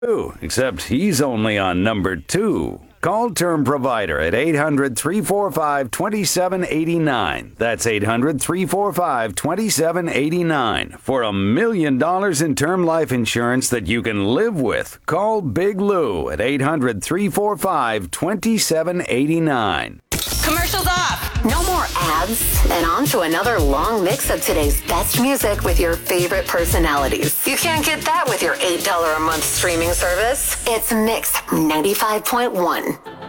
Except he's only on number 2. Call Term Provider at 800-345-2789. That's 800-345-2789 for $1 million in term life insurance that you can live with. Call Big Lou at 800-345-2789. Commercials off. No more ads, and on to another long mix of today's best music with your favorite personalities. You can't get that with your $8 a month streaming service. It's Mix 95.1.